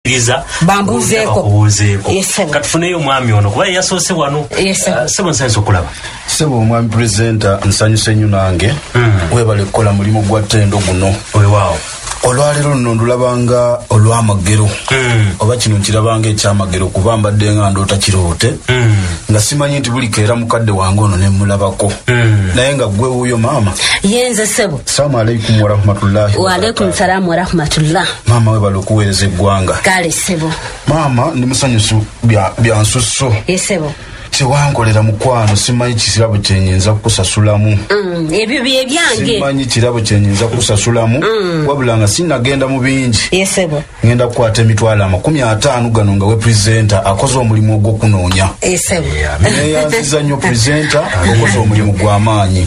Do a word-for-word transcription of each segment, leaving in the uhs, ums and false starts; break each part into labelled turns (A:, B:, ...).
A: bakkiriza
B: bambuzeeko
A: katufuneyo omwami ono kuba yasoose wano sebo nsanyiza okulaba
C: sebo omwami presenter nsanyuse nnyo nange webale kukola mulimu gwa ttendo guno
A: wewaawo
C: olwaleero luno ndulabanga olw'amagero oba kino nkirabanga ekyamagero kuba mbadde nga ndoota kiroote nga simanyi nti buli keera mukadde wange ono ne mulabako naye nga gwe wuuyo maama
B: yenze sebo
C: salaamu alaikum warahmatullahi
B: waalaikum salaamu warahmatullah
C: maama webale okuweereza eggwanga
B: kale sebo
C: maama ndi musanyusu bya nsusso
B: sebo
C: tewankolera mukwano simanyi kirabo kyenyinza kukusasulamu
B: ebyo bye byange
C: simanyi kirabo kyenyinza kukusasulamu wabula nga sinagenda mu bingi
B: yesebo
C: ngenda kukwata emitwalo amakumi ataano gano nga we presenter akoze omulimu ogw'okunoonya
B: yesebo
C: neyanziza nnyo presenter okoze omulimu gw'amaanyi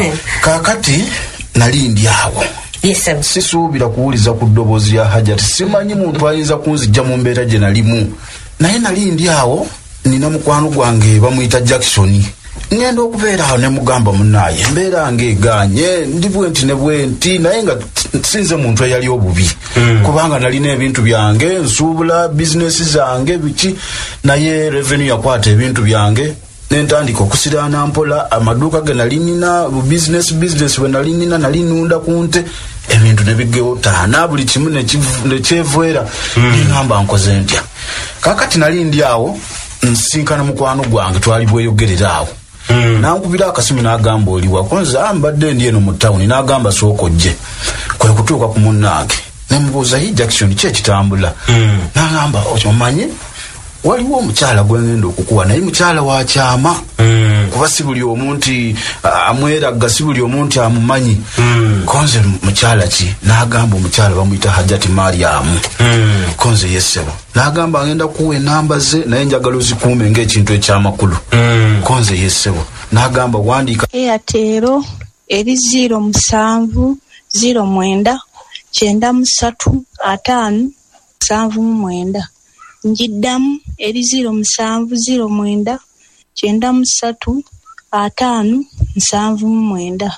C: kaakati nali ndi awo
B: yesebo
C: sisuubira kuwuliza ku ddoboozi lya Hajati simanyi muntu ayinza kunzijja mu mbeera gye nalimu naye nali ndi awo nina mukwano gwange bamuyita Jackson ngenda okubeera awo ne mugamba munnaye embeera ng'eganye ndi bwenti ne bwenti naye nga sinze muntu eyali obubi kubanga nalina ebintu byange nsuubula bizinesi zange biki naye revenue yakwata ebintu byange nentandika okusiraana mpola amaduuka ge nali nina business business we nali nina nali nunda ku nte ebintu ne bigewotaana buli kimu ne kyeveera ningamba nkoze ntya kakati nali ndi awo nsinkana mukwano gwange twali bweyogerera awo nankubira akasimu n'agamba oliwa konza mbadde ndi eno mu tawuni n'agamba sooka ojje kwe kutuuka ku munnange ne mubuuza yi Jackson ki ekitambula n'agamba okimanyi waliwo omukyala gwengenda okukuwa naye mukyala wa kyama kuba si buli omu nti amweragga si buli omu nti amumanyi konze mukyala ki n'agamba omukyala bamuyita Hajati Mariamu konze yesebo n'agamba agenda kuwa enamba ze naye njagala ozikuume ng'ekintu ekyamakulu konze yesebo n'agamba wandiika
D: Airtel eri ziro musanvu ziro mwenda kyenda musatu ataano musanvu mu mwenda njiddamu eri ziro musanvu ziro mwenda kyenda musatu ataano musanvu mu mwenda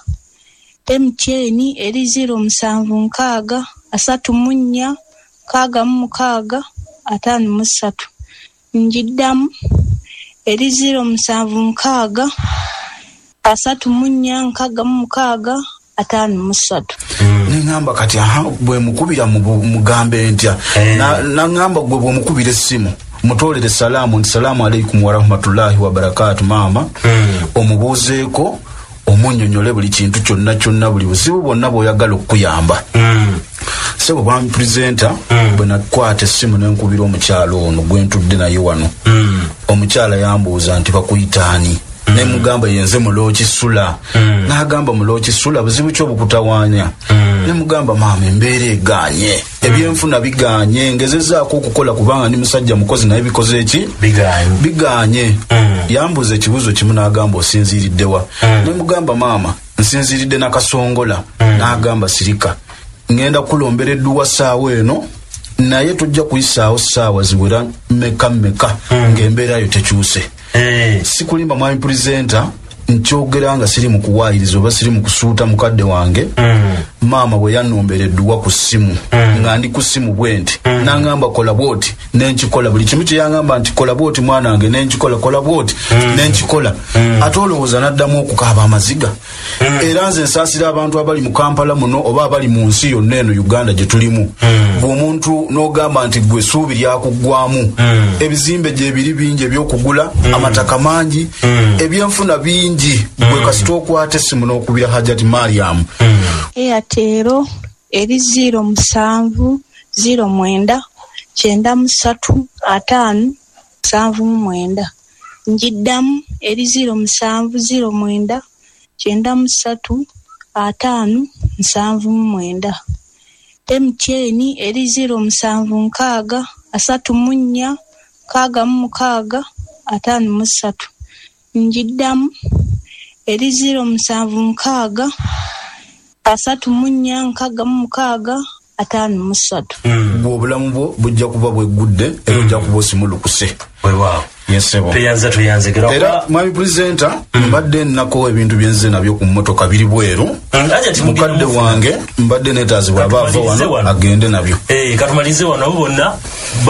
D: M T N eri ziro musanvu nkaaga asatu mu nnya kaaga mu mukaaga ataano mu ssatu njiddamu eri ziro musanvu nkaaga asatu mu nnya nkaaga mu mukaaga ataano mu ssatu
C: ningamba kati aha bwe mukubira mugambe ntya na ngamba gwe bwe mukubira essimu mutolere salaamu nti salaamu alaikum warahmatullahi wabarakatuh maama omubuuzeeko omunnyonnyole buli kintu kyonna kyonna buli buzibu bwonna bw'oyagala okuyamba sebo bwami presenter bwe nakwata essimu nenkubira omukyalo ono gwe ntudde naye wano omukyala yambuuza nti bakuyitaani ne mugamba yenze muloki sula mm. n'agamba muloki sula buzibu kyo bukutawaanya mm. ne mugamba maama embeera eganye mm. ebyenfuna biganye ngezezaako okukola kubanga ni musajja mukozi naye bikoze eki
A: biganye
C: biganye mm. yambuza ekibuzo kimu n'agamba osinziiriddewa mm. ne mugamba maama nsinziiridde nakasongola mm. n'agamba sirika ngenda kulombera edduwa ssaawa eno naye tujja kuyisaawo ssaawa ziwera mmeka mmeka mm. ng'embeera yo tekyuse
A: Hey.
C: sikulimba mwami presenter nkyogera nga siri mu kuwaayiriza oba siri mu kusuuta mukadde wange mm. maama bwe yannombera edduwa ku ssimu mm. nga ndi ku ssimu bwenti mm. n'angamba kola bwoti nenkikola buli kimu kye yangamba nti kola bwoti mwana wange nenkikola kola bwoti mm. nenkikola mm. ate olowooza n'addamu okukaaba amaziga mm. era nze nsaasira abantu abali mu Kampala muno oba abali mu nsi yonna eno Uganda gye tulimu mm. bw'omuntu n'ogamba nti gwe essuubi lyakuggwamu mm. ebizimbe gye biri bingi ebyokugula mm. amataka mangi mm. ebyenfuna bingi bwe kasita okwata essimu n'okubira Hajati Mariamu
D: Airtel eri ziro musanvu ziro mwenda kyenda musatu ataano musanvu mu mwenda njiddamu eri ziro musanvu ziro mwenda kyenda musatu ataano musanvu mu mwenda M T N eri ziro musanvu nkaaga asatu mu nnya kaaga mu mukaaga ataano mu ssatu njiddamu eri ziro musanvu nkaaga asatu mu nnya nkaaga mu mukaaga ataano mu ssatu
C: bw'obulamu bwo bujja kuba bweggudde era ojja kuba osimulukuse
A: wewaawo
C: yesebo
A: tuyanze tuyanzigera
C: era mwami presenter mbadde nnako ebintu byenze nabyo ku mmotoka biri bweru mukadde wange mbadde neetaazibwa aba ava wano agende nabyo
A: katumalize wano bonna